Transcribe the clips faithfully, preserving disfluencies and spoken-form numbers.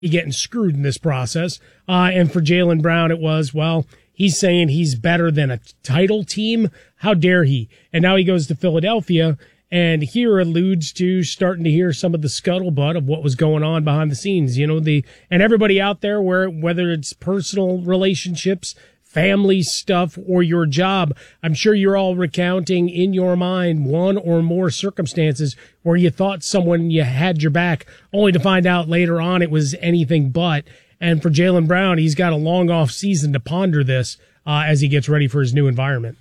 getting screwed in this process. Uh, and for Jaylen Brown, it was, well, he's saying he's better than a title team. How dare he? And now he goes to Philadelphia, and here alludes to starting to hear some of the scuttlebutt of what was going on behind the scenes. You know, the and everybody out there, where whether it's personal relationships, family stuff, or your job, I'm sure you're all recounting in your mind one or more circumstances where you thought someone you had your back, only to find out later on it was anything but. And for Jaylen Brown, he's got a long off season to ponder this uh, as he gets ready for his new environment.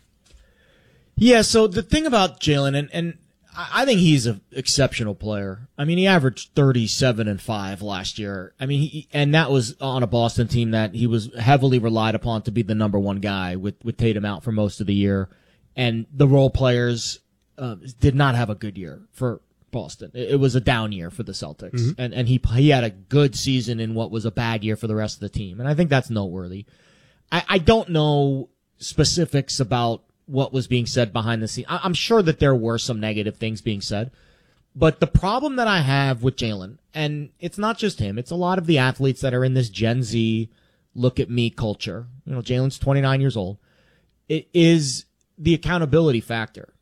Yeah, so the thing about Jaylen, and, and I think he's an exceptional player. I mean, he averaged thirty-seven and five last year. I mean, he, and that was on a Boston team that he was heavily relied upon to be the number one guy with, with Tatum out for most of the year. And the role players uh, did not have a good year for Boston. It, it was a down year for the Celtics. Mm-hmm. And, and he, he had a good season in what was a bad year for the rest of the team. And I think that's noteworthy. I, I don't know specifics about what was being said behind the scenes. I'm sure that there were some negative things being said, but the problem that I have with Jaylen, and it's not just him, it's a lot of the athletes that are in this Gen Z look at me culture. You know, Jaylen's twenty-nine years old. It is the accountability factor.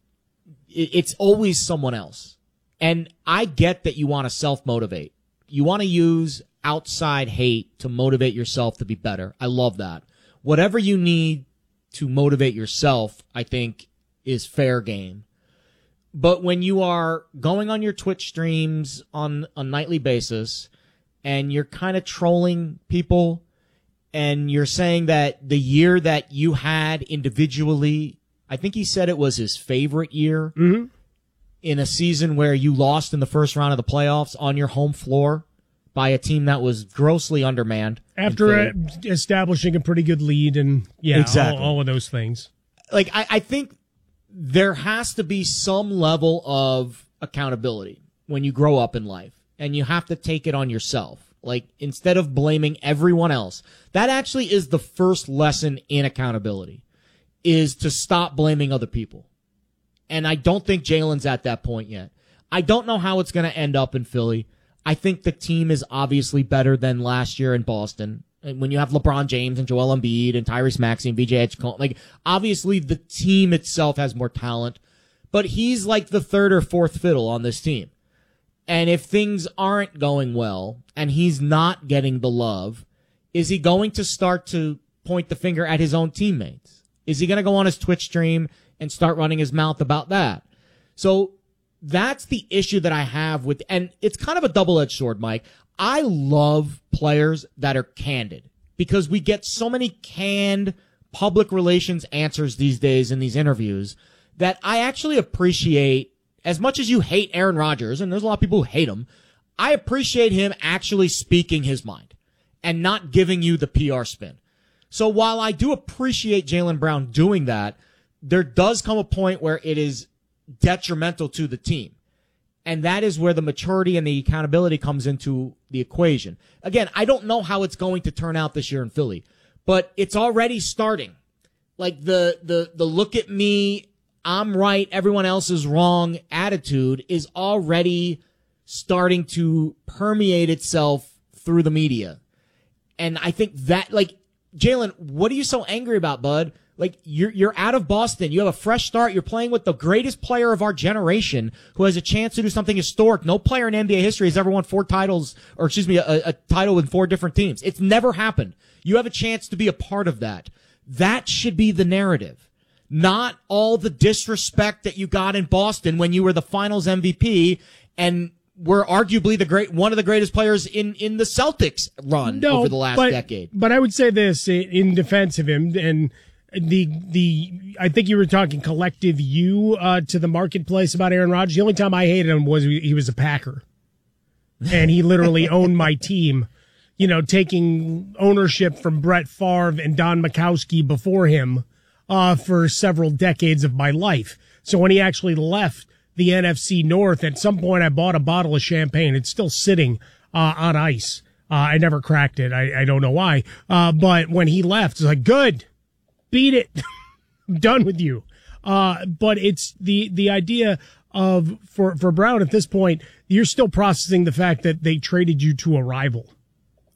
It's always someone else. And I get that you want to self-motivate. You want to use outside hate to motivate yourself to be better. I love that. Whatever you need to motivate yourself, I think, is fair game. But when you are going on your Twitch streams on a nightly basis and you're kind of trolling people and you're saying that the year that you had individually, I think he said it was his favorite year, mm-hmm. in a season where you lost in the first round of the playoffs on your home floor by a team that was grossly undermanned. After uh, establishing a pretty good lead and, yeah, exactly. all, all of those things. Like, I, I think there has to be some level of accountability when you grow up in life, and you have to take it on yourself. Like, instead of blaming everyone else, that actually is the first lesson in accountability, is to stop blaming other people. And I don't think Jaylen's at that point yet. I don't know how it's going to end up in Philly. I think the team is obviously better than last year in Boston. And when you have LeBron James and Joel Embiid and Tyrese Maxey and V J Edgecombe, like, obviously the team itself has more talent, but he's like the third or fourth fiddle on this team. And if things aren't going well and he's not getting the love, is he going to start to point the finger at his own teammates? Is he going to go on his Twitch stream and start running his mouth about that? So that's the issue that I have with, and it's kind of a double-edged sword, Mike. I love players that are candid because we get so many canned public relations answers these days in these interviews that I actually appreciate. As much as you hate Aaron Rodgers, and there's a lot of people who hate him, I appreciate him actually speaking his mind and not giving you the P R spin. So while I do appreciate Jaylen Brown doing that, there does come a point where it is detrimental to the team. And that is where the maturity and the accountability comes into the equation. Again, I don't know how it's going to turn out this year in Philly, but it's already starting. Like the, the, the look at me, I'm right, everyone else is wrong attitude is already starting to permeate itself through the media. And I think that, like, Jaylen, what are you so angry about, bud? Like, you're, you're out of Boston. You have a fresh start. You're playing with the greatest player of our generation who has a chance to do something historic. No player in N B A history has ever won four titles, or excuse me, a, a title with four different teams. It's never happened. You have a chance to be a part of that. That should be the narrative. Not all the disrespect that you got in Boston when you were the finals M V P and were arguably the great, one of the greatest players in, in the Celtics run no, over the last but, decade. But I would say this in defense of him, and the, the, I think you were talking collective you, uh, to the marketplace about Aaron Rodgers. The only time I hated him was he was a Packer and he literally owned my team, you know, taking ownership from Brett Favre and Don Majkowski before him, uh, for several decades of my life. So when he actually left the N F C North, at some point I bought a bottle of champagne. It's still sitting, uh, on ice. Uh, I never cracked it. I, I don't know why. Uh, but when he left, it's like, good. Beat it. I'm done with you. Uh, but it's the, the idea of, for, for Brown at this point, you're still processing the fact that they traded you to a rival.